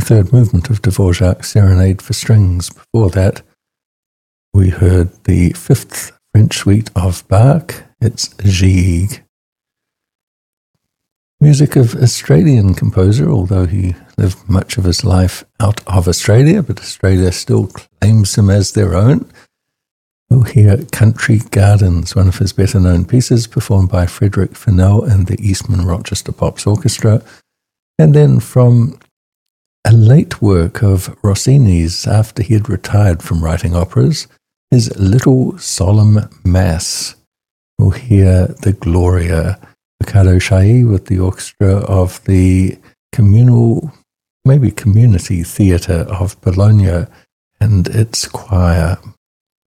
third movement of Dvorak's Serenade for Strings. Before that, we heard the fifth French suite of Bach. It's Gigue. Music of Australian composer, although he lived much of his life out of Australia, but Australia still claims him as their own. We'll hear Country Gardens, one of his better-known pieces, performed by Frederick Fennell and the Eastman Rochester Pops Orchestra. And then from a late work of Rossini's after he had retired from writing operas, his Little Solemn Mass. We'll hear the Gloria, Riccardo Chailly with the orchestra of the community theatre of Bologna and its choir.